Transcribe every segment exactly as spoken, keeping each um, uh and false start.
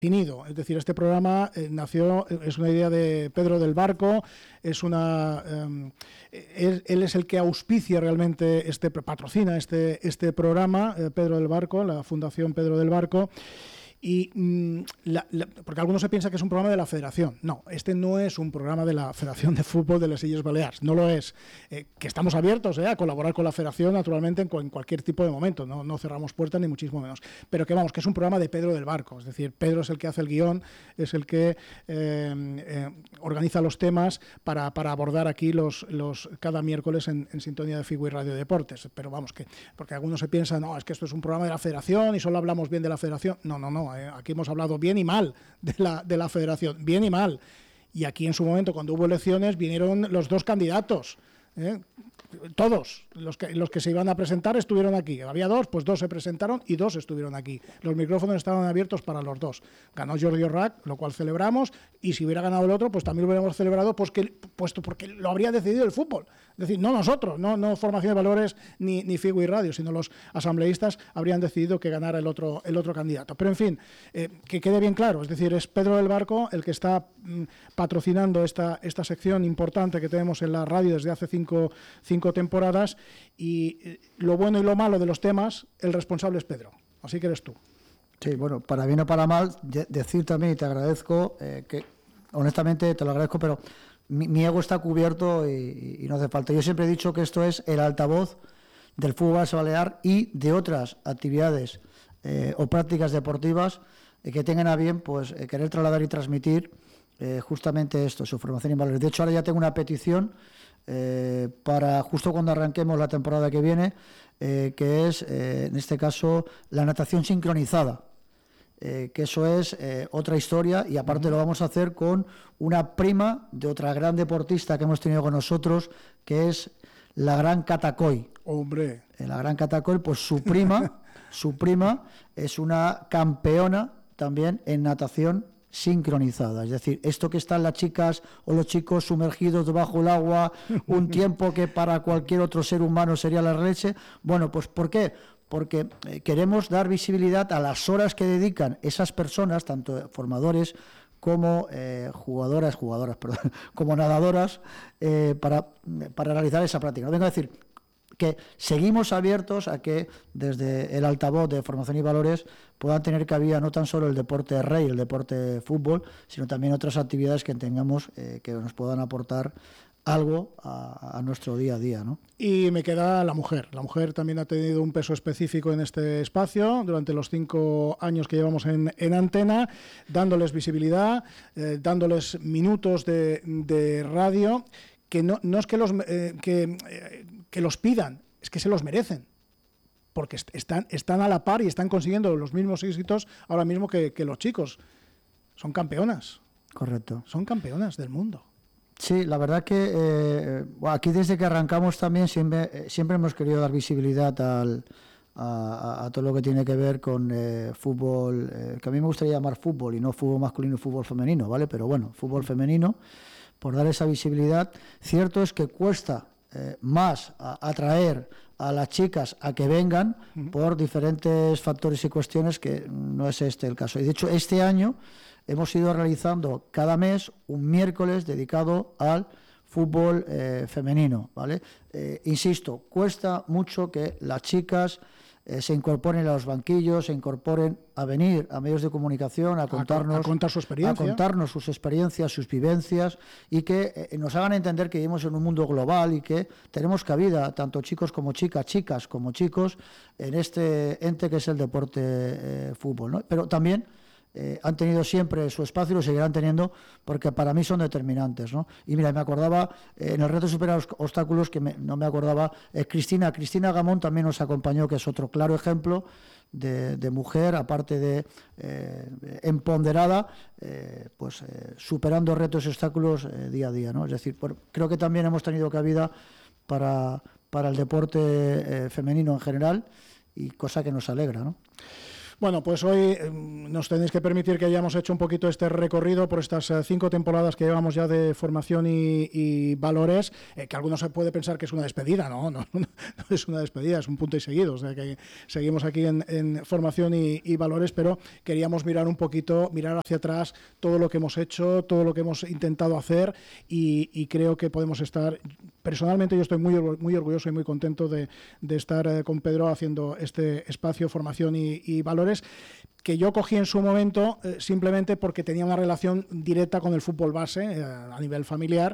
definido. Es decir, este programa eh, nació, es una idea de Pedro del Barco, es una eh, él, él es el que auspicia realmente, este patrocina este, este programa, eh, Pedro del Barco, la Fundación Pedro del Barco. Y mmm, la, la, porque algunos se piensa que es un programa de la Federación. No, este no es un programa de la Federación de Fútbol de las Illes Balears, no lo es. Eh, que estamos abiertos eh, a colaborar con la Federación, naturalmente, en, en cualquier tipo de momento. No, no cerramos puertas ni muchísimo menos. Pero que vamos, que es un programa de Pedro del Barco. Es decir, Pedro es el que hace el guión, es el que eh, eh, organiza los temas para, para abordar aquí los, los cada miércoles en, en sintonía de Figu y Radio Deportes. Pero vamos, que porque algunos se piensan, no, es que esto es un programa de la Federación y solo hablamos bien de la Federación. No, no, no. Aquí hemos hablado bien y mal de la, de la Federación, bien y mal. Y aquí en su momento, cuando hubo elecciones, vinieron los dos candidatos. ¿eh? Todos los que, los que se iban a presentar estuvieron aquí. Había dos, pues dos se presentaron y dos estuvieron aquí. Los micrófonos estaban abiertos para los dos. Ganó Jordi Orrac, lo cual celebramos, y si hubiera ganado el otro, pues también lo hubiéramos celebrado, pues que, puesto porque lo habría decidido el fútbol. Es decir, no nosotros, no, no Formación de Valores ni, ni Figu y Radio, sino los asambleístas habrían decidido que ganara el otro, el otro candidato. Pero en fin, eh, que quede bien claro, es decir, es Pedro del Barco el que está mm, patrocinando esta, esta sección importante que tenemos en la radio desde hace cinco, cinco temporadas, y eh, lo bueno y lo malo de los temas, el responsable es Pedro. Así que eres tú. Sí, bueno, para bien o para mal, de, decir también, y te agradezco, eh, que honestamente te lo agradezco, pero mi, mi ego está cubierto y, y no hace falta. Yo siempre he dicho que esto es el altavoz del fútbol base balear y de otras actividades eh, o prácticas deportivas eh, que tengan a bien pues eh, querer trasladar y transmitir eh, justamente esto, su formación en valores. De hecho, ahora ya tengo una petición eh, para justo cuando arranquemos la temporada que viene, eh, que es, eh, en este caso, la natación sincronizada. Eh, que eso es eh, otra historia, y aparte lo vamos a hacer con una prima de otra gran deportista que hemos tenido con nosotros, que es la gran Catacoy. Hombre. Eh, la gran Catacoy, pues su prima, su prima es una campeona también en natación sincronizada, es decir, esto que están las chicas o los chicos sumergidos debajo del agua un tiempo que para cualquier otro ser humano sería la leche. Bueno, pues ¿por qué? Porque eh, queremos dar visibilidad a las horas que dedican esas personas, tanto formadores como eh, jugadoras, jugadoras, perdón, como nadadoras, eh, para, para realizar esa práctica. Vengo a decir que seguimos abiertos a que desde el altavoz de Formación y Valores puedan tener cabida no tan solo el deporte rey, el deporte fútbol, sino también otras actividades que tengamos eh, que nos puedan aportar algo a, a nuestro día a día, ¿no? Y me queda la mujer. La mujer también ha tenido un peso específico en este espacio durante los cinco años que llevamos en, en antena, dándoles visibilidad, eh, dándoles minutos de, de radio, que no, no es que los, eh, que, eh, que los pidan, es que se los merecen, porque est están, están a la par y están consiguiendo los mismos éxitos ahora mismo que, que los chicos. Son campeonas. Correcto. Son campeonas del mundo. Sí, la verdad que eh, aquí desde que arrancamos también siempre, siempre hemos querido dar visibilidad al, a, a todo lo que tiene que ver con eh, fútbol, eh, que a mí me gustaría llamar fútbol y no fútbol masculino y fútbol femenino, ¿vale? Pero bueno, fútbol femenino, por dar esa visibilidad. Cierto es que cuesta eh, más a, atraer a las chicas a que vengan por diferentes factores y cuestiones que no es este el caso. Y de hecho este año hemos ido realizando cada mes un miércoles dedicado al fútbol eh, femenino, ¿vale? Eh, insisto, cuesta mucho que las chicas eh, se incorporen a los banquillos, se incorporen a venir a medios de comunicación, a contarnos, a, a contar su experiencia, a contarnos sus experiencias, sus vivencias, y que eh, nos hagan entender que vivimos en un mundo global y que tenemos cabida, tanto chicos como chicas, chicas como chicos, en este ente que es el deporte eh, fútbol, ¿no? Pero también Eh, han tenido siempre su espacio y lo seguirán teniendo, porque para mí son determinantes, ¿no? Y mira, me acordaba eh, en el reto de superar obstáculos, que me, no me acordaba, eh, Cristina, Cristina Gamón también nos acompañó, que es otro claro ejemplo de, de mujer, aparte de eh, empoderada, eh, pues eh, superando retos y obstáculos eh, día a día, ¿no? Es decir, por, creo que también hemos tenido cabida para, para el deporte eh, femenino en general, y cosa que nos alegra, ¿no? Bueno, pues hoy eh, nos tenéis que permitir que hayamos hecho un poquito este recorrido por estas eh, cinco temporadas que llevamos ya de formación y, y valores, eh, que algunos se puede pensar que es una despedida, no, no, no, no es una despedida, es un punto y seguido, o sea que seguimos aquí en, en formación y, y valores, pero queríamos mirar un poquito, mirar hacia atrás todo lo que hemos hecho, todo lo que hemos intentado hacer y, y creo que podemos estar, personalmente yo estoy muy, muy orgulloso y muy contento de, de estar eh, con Pedro haciendo este espacio, formación y, y valores, que yo cogí en su momento eh, simplemente porque tenía una relación directa con el fútbol base eh, a nivel familiar,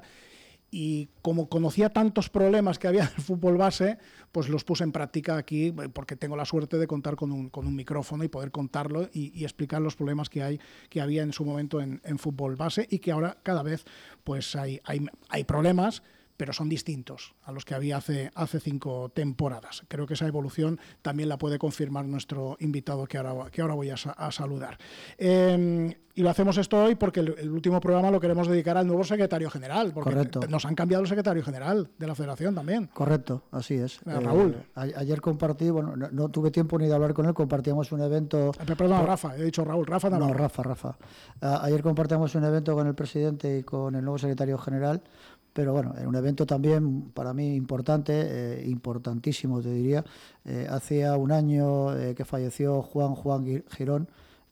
y como conocía tantos problemas que había en el fútbol base, pues los puse en práctica aquí, porque tengo la suerte de contar con un, con un micrófono y poder contarlo y, y explicar los problemas que hay, que había en su momento en, en fútbol base, y que ahora cada vez pues hay, hay, hay problemas, pero son distintos a los que había hace, hace cinco temporadas. Creo que esa evolución también la puede confirmar nuestro invitado que ahora, que ahora voy a, a saludar. Eh, y lo hacemos esto hoy porque el, el último programa lo queremos dedicar al nuevo secretario general, porque Correcto. Nos han cambiado el secretario general de la federación también. Correcto, así es. Eh, Raúl. Eh, a, ayer compartí, bueno, no, no tuve tiempo ni de hablar con él, compartíamos un evento... Eh, perdón, por... Rafa, he dicho Raúl, Rafa Navarro. No, Rafa, Rafa. Uh, ayer compartíamos un evento con el presidente y con el nuevo secretario general. Pero bueno, un evento también para mí importante, eh, importantísimo te diría. Eh, hacía un año eh, que falleció Juan Juan Girón,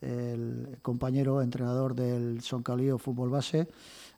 el compañero entrenador del Soncalío Fútbol Base,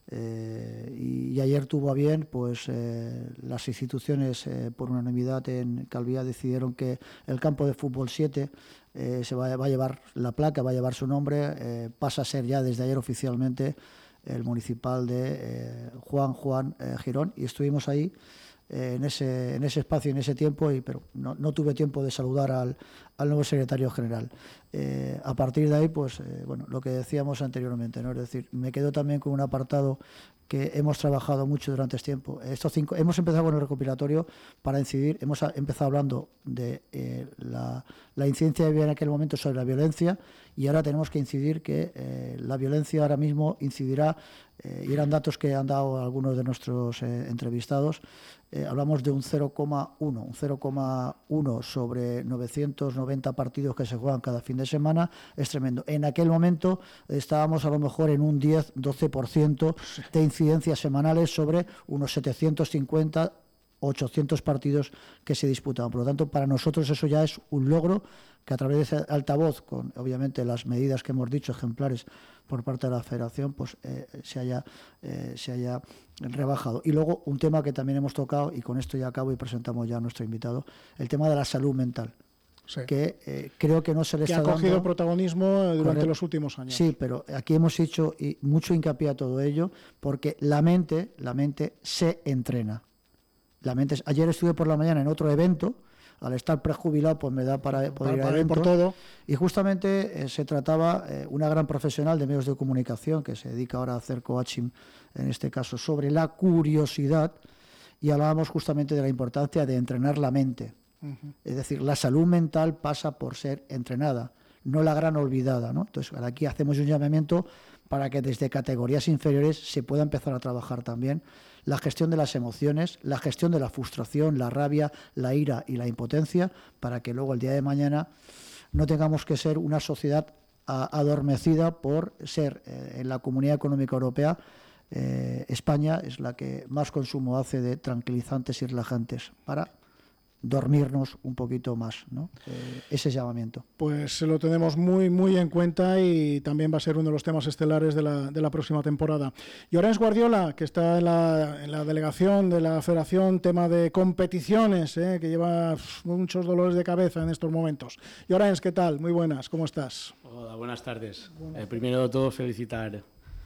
eh, y, y ayer tuvo a bien, pues eh, las instituciones eh, por unanimidad en Calviá decidieron que el campo de fútbol siete eh, se va, va a llevar la placa, va a llevar su nombre, eh, pasa a ser ya desde ayer oficialmente el municipal de eh, Juan Juan eh, Girón, y estuvimos ahí eh, en, ese, en ese espacio, en ese tiempo, y, pero no, no tuve tiempo de saludar al, al nuevo secretario general. Eh, a partir de ahí, pues, eh, bueno, lo que decíamos anteriormente, ¿no? Es decir, me quedo también con un apartado que hemos trabajado mucho durante este tiempo. Estos cinco, hemos empezado con el recopilatorio para incidir, hemos empezado hablando de eh, la, la incidencia que había en aquel momento sobre la violencia, y ahora tenemos que incidir que eh, la violencia ahora mismo incidirá, eh, y eran datos que han dado algunos de nuestros eh, entrevistados, eh, hablamos de un cero coma uno, un cero coma uno sobre novecientos noventa partidos que se juegan cada fin de semana, es tremendo. En aquel momento estábamos a lo mejor en un diez a doce por ciento de incidencias semanales sobre unos setecientos cincuenta, ochocientos partidos que se disputaban. Por lo tanto, para nosotros eso ya es un logro, que a través de ese altavoz, con obviamente las medidas que hemos dicho, ejemplares por parte de la Federación, pues eh, se haya eh, se haya rebajado. Y luego un tema que también hemos tocado, y con esto ya acabo y presentamos ya a nuestro invitado, el tema de la salud mental. Sí. Que eh, creo que no se le que está dando... ha cogido protagonismo durante Correcto. Los últimos años. Sí, pero aquí hemos hecho y mucho hincapié a todo ello, porque la mente, la mente se entrena. La mente, ayer estuve por la mañana en otro evento, al estar prejubilado pues me da para poder ir a eventos, por todo. Y justamente eh, se trataba eh, una gran profesional de medios de comunicación que se dedica ahora a hacer coaching, en este caso, sobre la curiosidad, y hablábamos justamente de la importancia de entrenar la mente. Uh-huh. Es decir, la salud mental pasa por ser entrenada, no la gran olvidada, ¿no? Entonces, aquí hacemos un llamamiento para que desde categorías inferiores se pueda empezar a trabajar también la gestión de las emociones, la gestión de la frustración, la rabia, la ira y la impotencia, para que luego el día de mañana no tengamos que ser una sociedad a, adormecida por ser eh, en la Comunidad Económica Europea. Eh, España es la que más consumo hace de tranquilizantes y relajantes para dormirnos un poquito más, ¿no? Eh, ese llamamiento. Pues lo tenemos muy muy en cuenta, y también va a ser uno de los temas estelares de la, de la próxima temporada. Llorens Guardiola, que está en la, en la delegación de la Federación, tema de competiciones, ¿eh? que lleva pff, muchos dolores de cabeza en estos momentos. Llorens, ¿qué tal? Muy buenas, ¿cómo estás? Hola, buenas tardes. Buenas. Eh, primero de todo, felicitar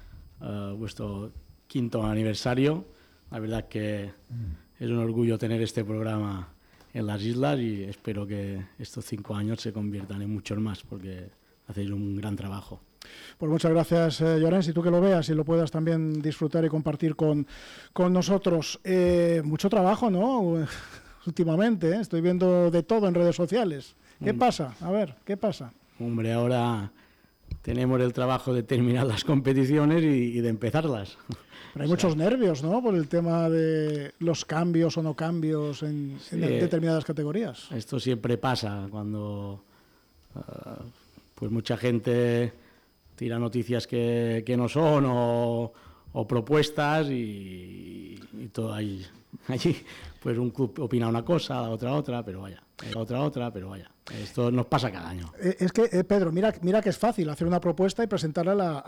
uh, vuestro quinto aniversario. La verdad que mm. es un orgullo tener este programa en las islas, y espero que estos cinco años se conviertan en muchos más, porque hacéis un gran trabajo. Pues muchas gracias, eh, Llorens, y tú que lo veas y lo puedas también disfrutar y compartir con, con nosotros. Eh, mucho trabajo, ¿no? Últimamente, ¿eh? Estoy viendo de todo en redes sociales. ¿Qué pasa? A ver, ¿qué pasa? Hombre, ahora tenemos el trabajo de terminar las competiciones y, y de empezarlas. Pero hay o sea, muchos nervios, ¿no? Por el tema de los cambios o no cambios en, sí, en determinadas categorías. Esto siempre pasa cuando uh, pues mucha gente tira noticias que, que no son o, o propuestas y, y todo ahí. Allí, pues un club opina una cosa, la otra otra, pero vaya, la otra otra, pero vaya. Esto nos pasa cada año. Eh, es que, eh, Pedro, mira, mira que es fácil hacer una propuesta y presentarla a la,